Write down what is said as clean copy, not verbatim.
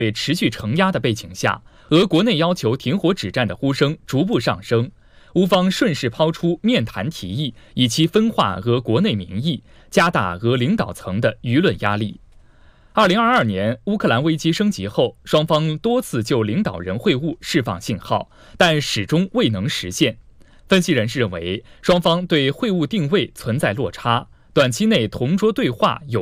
被持续承压的背景下，俄国内要求停火止战的呼声逐步上升，乌方顺势抛出面谈提议，以期分化俄国内民意，加大俄领导层的舆论压力。2022年乌克兰危机升级后，双方多次就领导人会晤释放信号，但始终未能实现。分析人士认为，双方对会晤定位存在落差，短期内同桌对话有